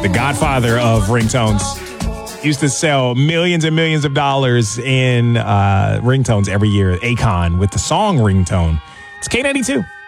the godfather of ringtones. Used to sell millions and millions of dollars in ringtones every year. Akon with the song Ringtone. It's K92.